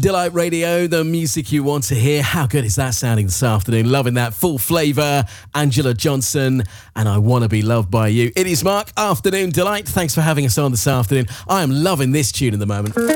Delight Radio, the music you want to hear. How good is that sounding this afternoon? Loving that full flavour. Angela Johnson and I Want to Be Loved by You. It is Mark, Afternoon Delight. Thanks for having us on this afternoon. I am loving this tune at the moment.